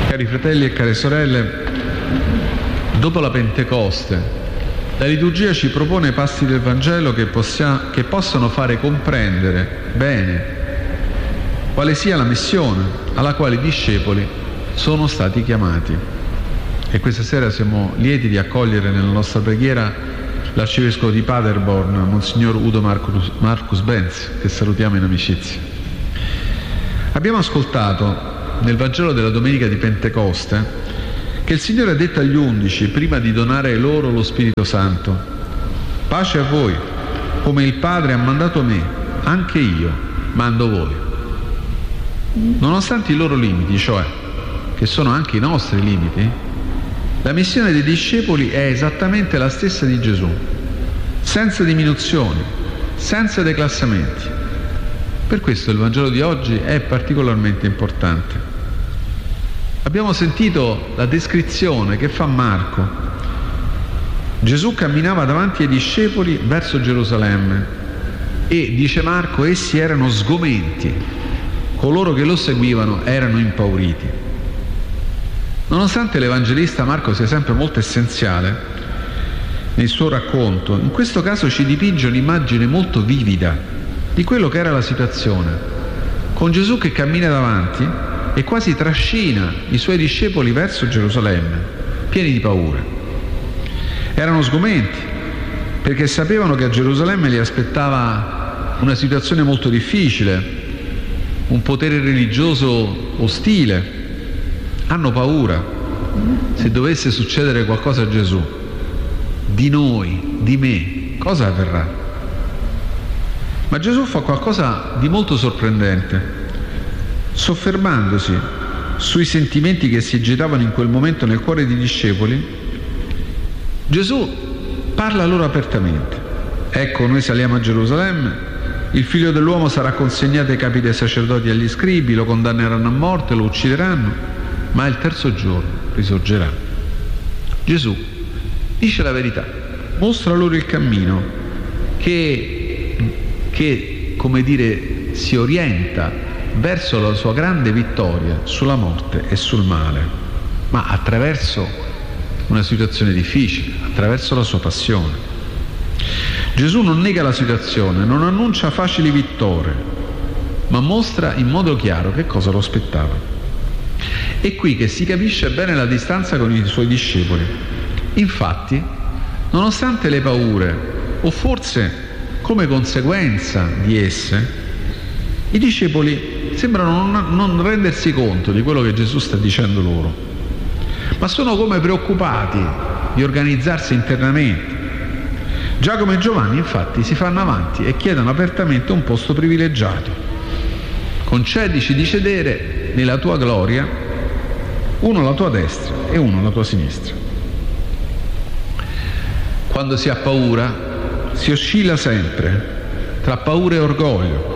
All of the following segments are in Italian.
Cari fratelli e care sorelle, dopo la Pentecoste, la liturgia ci propone passi del Vangelo che possono fare comprendere bene quale sia la missione alla quale i discepoli sono stati chiamati. E questa sera siamo lieti di accogliere nella nostra preghiera l'arcivescovo di Paderborn, Monsignor Udo Marcus Benz, che salutiamo in amicizia. Abbiamo ascoltato nel Vangelo della domenica di Pentecoste che il Signore ha detto agli 11, prima di donare loro lo Spirito Santo: pace a voi, come il Padre ha mandato me, anche io mando voi. Nonostante i loro limiti, cioè che sono anche i nostri limiti, la missione dei discepoli è esattamente la stessa di Gesù, senza diminuzioni, senza declassamenti. Per questo il Vangelo di oggi è particolarmente importante. Abbiamo sentito la descrizione che fa Marco. Gesù camminava davanti ai discepoli verso Gerusalemme e, dice Marco, essi erano sgomenti, coloro che lo seguivano erano impauriti. Nonostante l'Evangelista Marco sia sempre molto essenziale nel suo racconto, in questo caso ci dipinge un'immagine molto vivida di quello che era la situazione, con Gesù che cammina davanti e quasi trascina i suoi discepoli verso Gerusalemme, pieni di paura. Erano sgomenti perché sapevano che a Gerusalemme li aspettava una situazione molto difficile, un potere religioso ostile. Hanno paura. Se dovesse succedere qualcosa a Gesù, di noi, di me, cosa avverrà? Ma Gesù fa qualcosa di molto sorprendente. Soffermandosi sui sentimenti che si agitavano in quel momento nel cuore dei discepoli, Gesù parla loro apertamente. Ecco, noi saliamo a Gerusalemme, il Figlio dell'uomo sarà consegnato ai capi dei sacerdoti e agli scribi, lo condanneranno a morte, lo uccideranno, ma il terzo giorno risorgerà. Gesù dice la verità, mostra loro il cammino che come dire, si orienta verso la sua grande vittoria sulla morte e sul male, ma attraverso una situazione difficile, attraverso la sua passione. Gesù non nega la situazione, non annuncia facili vittorie, ma mostra in modo chiaro che cosa lo aspettava. È qui che si capisce bene la distanza con i suoi discepoli. Infatti, nonostante le paure, o forse come conseguenza di esse, i discepoli sembrano non rendersi conto di quello che Gesù sta dicendo loro, ma sono come preoccupati di organizzarsi internamente. Giacomo e Giovanni infatti si fanno avanti e chiedono apertamente un posto privilegiato. Concedici di sedere nella tua gloria, uno alla tua destra e uno alla tua sinistra. Quando si ha paura si oscilla sempre tra paura e orgoglio,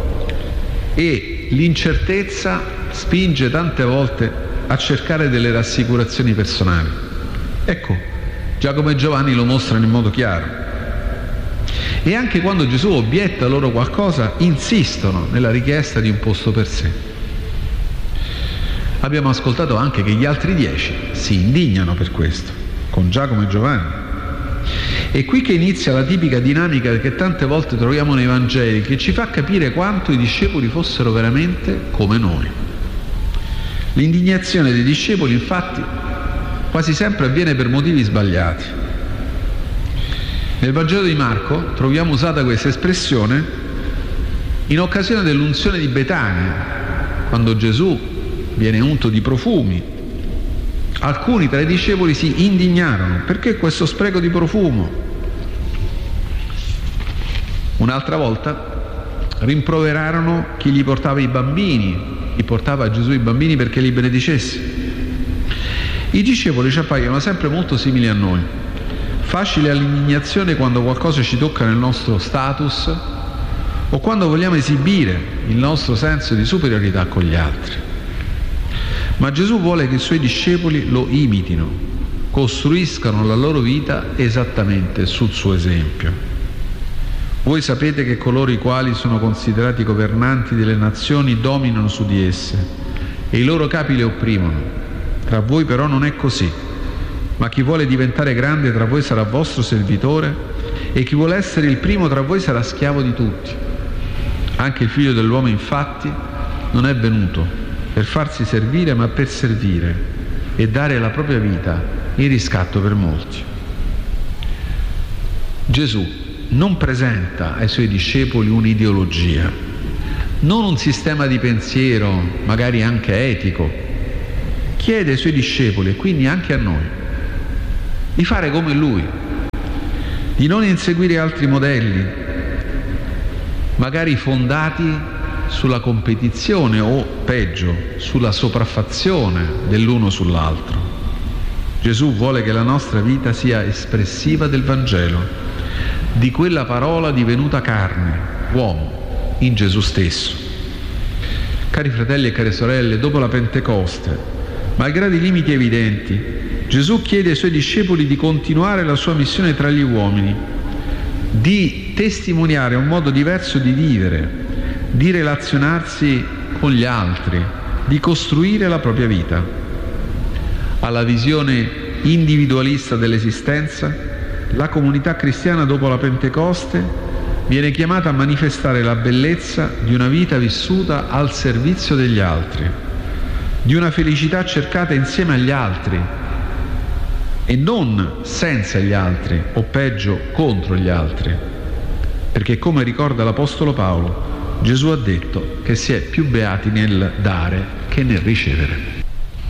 e l'incertezza spinge tante volte a cercare delle rassicurazioni personali. Ecco, Giacomo e Giovanni lo mostrano in modo chiaro. E anche quando Gesù obietta loro qualcosa, insistono nella richiesta di un posto per sé. Abbiamo ascoltato anche che gli altri 10 si indignano per questo, con Giacomo e Giovanni. È qui che inizia la tipica dinamica che tante volte troviamo nei Vangeli, che ci fa capire quanto i discepoli fossero veramente come noi. L'indignazione dei discepoli, infatti, quasi sempre avviene per motivi sbagliati. Nel Vangelo di Marco troviamo usata questa espressione in occasione dell'unzione di Betania, quando Gesù viene unto di profumi. Alcuni tra i discepoli si indignarono: perché questo spreco di profumo? Un'altra volta rimproverarono chi gli portava i bambini, chi portava a Gesù i bambini perché li benedicesse. I discepoli ci appaiono sempre molto simili a noi, facili all'indignazione quando qualcosa ci tocca nel nostro status o quando vogliamo esibire il nostro senso di superiorità con gli altri. Ma Gesù vuole che i suoi discepoli lo imitino, costruiscano la loro vita esattamente sul suo esempio. Voi sapete che coloro i quali sono considerati governanti delle nazioni dominano su di esse e i loro capi le opprimono. Tra voi però non è così, ma chi vuole diventare grande tra voi sarà vostro servitore e chi vuole essere il primo tra voi sarà schiavo di tutti. Anche il Figlio dell'uomo infatti non è venuto per farsi servire, ma per servire e dare la propria vita in riscatto per molti. Gesù non presenta ai suoi discepoli un'ideologia, non un sistema di pensiero, magari anche etico. Chiede ai suoi discepoli, e quindi anche a noi, di fare come Lui, di non inseguire altri modelli, magari fondati sulla competizione o, peggio, sulla sopraffazione dell'uno sull'altro. Gesù vuole che la nostra vita sia espressiva del Vangelo, di quella parola divenuta carne, uomo, in Gesù stesso. Cari fratelli e care sorelle, dopo la Pentecoste, malgrado i limiti evidenti, Gesù chiede ai suoi discepoli di continuare la sua missione tra gli uomini, di testimoniare un modo diverso di vivere, di relazionarsi con gli altri, di costruire la propria vita. Alla visione individualista dell'esistenza, la comunità cristiana dopo la Pentecoste viene chiamata a manifestare la bellezza di una vita vissuta al servizio degli altri, di una felicità cercata insieme agli altri e non senza gli altri, o peggio contro gli altri, perché come ricorda l'Apostolo Paolo, Gesù ha detto che si è più beati nel dare che nel ricevere.